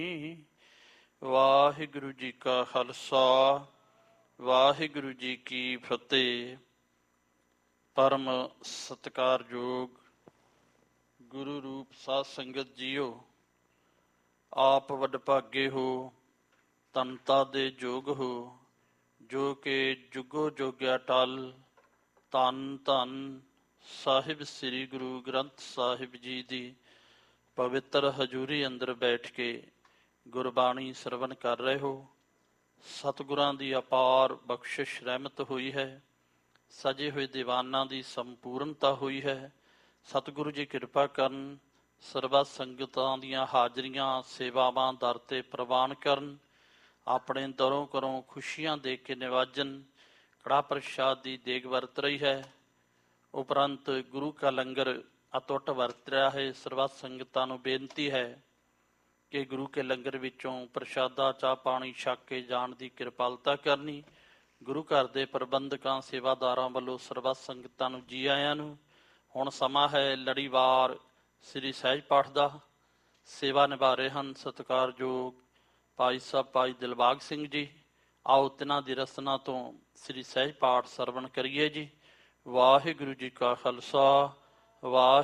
ਵਾਹਿਗੁਰੂ ਜੀ ਕਾ ਖਾਲਸਾ ਵਾਹਿਗੁਰੂ ਜੀ ਕੀ ਫਤਿਹ। ਪਰਮ ਸਤਿਕਾਰਯੋਗ ਗੁਰੂ ਰੂਪ ਸਾਧ ਸੰਗਤ ਜੀਓ, ਆਪ ਵਡਭਾਗੇ ਹੋ, ਧੰਨਤਾ ਦੇ ਜੋਗ ਹੋ, ਜੋ ਕਿ ਜੁਗੋ ਜੋਗਿਆ ਟਲ। ਧੰਨ ਧੰਨ ਸਾਹਿਬ ਸ੍ਰੀ ਗੁਰੂ ਗ੍ਰੰਥ ਸਾਹਿਬ ਜੀ ਦੀ ਪਵਿੱਤਰ ਹਜ਼ੂਰੀ ਅੰਦਰ ਬੈਠ ਕੇ ਗੁਰਬਾਣੀ ਸਰਵਣ ਕਰ ਰਹੇ ਹੋ। ਸਤਿਗੁਰਾਂ ਦੀ ਅਪਾਰ ਬਖਸ਼ਿਸ਼ ਰਹਿਮਤ ਹੋਈ ਹੈ, ਸਜੇ ਹੋਏ ਦੀਵਾਨਾਂ ਦੀ ਸੰਪੂਰਨਤਾ ਹੋਈ ਹੈ। ਸਤਿਗੁਰੂ ਜੀ ਕਿਰਪਾ ਕਰਨ, ਸਰਬੱਤ ਸੰਗਤਾਂ ਦੀਆਂ ਹਾਜ਼ਰੀਆਂ ਸੇਵਾਵਾਂ ਦਰ 'ਤੇ ਪ੍ਰਵਾਨ ਕਰਨ, ਆਪਣੇ ਦਰੋਂ ਘਰੋਂ ਖੁਸ਼ੀਆਂ ਦੇ ਕੇ ਨਿਵਾਜਨ। ਕੜਾਹ ਪ੍ਰਸ਼ਾਦ ਦੀ ਦੇਗ ਵਰਤ ਰਹੀ ਹੈ, ਉਪਰੰਤ ਗੁਰੂ ਕਾ ਲੰਗਰ ਅਤੁੱਟ ਵਰਤ ਰਿਹਾ ਹੈ। ਸਰਬੱਤ ਸੰਗਤਾਂ ਨੂੰ ਬੇਨਤੀ ਹੈ ਕਿ ਗੁਰੂ ਕੇ ਲੰਗਰ ਵਿੱਚੋਂ ਪ੍ਰਸ਼ਾਦਾ ਚਾਹ ਪਾਣੀ ਛਕ ਕੇ ਜਾਣ ਦੀ ਕਿਰਪਾਲਤਾ ਕਰਨੀ। ਗੁਰੂ ਘਰ ਦੇ ਪ੍ਰਬੰਧਕਾਂ ਸੇਵਾਦਾਰਾਂ ਵੱਲੋਂ ਸਰਬੱਤ ਸੰਗਤਾਂ ਨੂੰ ਜੀ ਆਇਆਂ ਨੂੰ। ਹੁਣ ਸਮਾਂ ਹੈ ਲੜੀਵਾਰ ਸ੍ਰੀ ਸਹਿਜ ਪਾਠ ਦਾ। ਸੇਵਾ ਨਿਭਾ ਰਹੇ ਹਨ ਸਤਿਕਾਰਯੋਗ ਭਾਈ ਸਾਹਿਬ ਭਾਈ ਦਿਲਬਾਗ ਸਿੰਘ ਜੀ। ਆਓ ਤਿਨਾਂ ਦੀ ਰਸਨਾ ਤੋਂ ਸ੍ਰੀ ਸਹਿਜ ਪਾਠ ਸਰਵਣ ਕਰੀਏ ਜੀ। ਵਾਹਿਗੁਰੂ ਜੀ ਕਾ ਖਾਲਸਾ ਵਾਹਿਗੁਰੂ